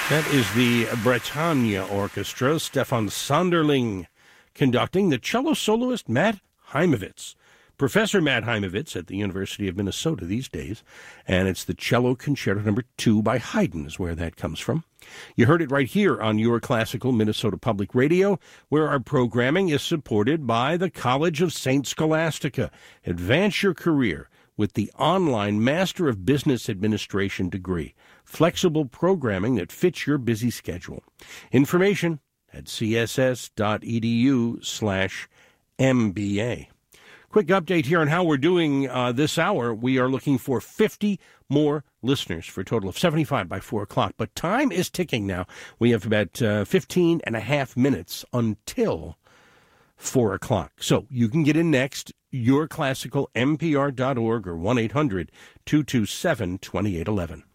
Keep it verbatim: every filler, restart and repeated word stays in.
That is the Bretagne Orchestra, Stefan Sonderling conducting, the cello soloist Matt Heimovitz. Professor Matt Heimovitz at the University of Minnesota these days, and it's the Cello Concerto Number Two by Haydn is where that comes from. You heard it right here on Your Classical Minnesota Public Radio, where our programming is supported by the College of Saint Scholastica. Advance your career with the online Master of Business Administration degree. Flexible programming that fits your busy schedule. Information at css.edu slash MBA. Quick update here on how we're doing uh, this hour. We are looking for fifty more listeners for a total of seventy-five by four o'clock. But time is ticking now. We have about uh, fifteen and a half minutes until four o'clock. So you can get in next, your classical M P R dot org or one eight hundred two two seven two eight one one.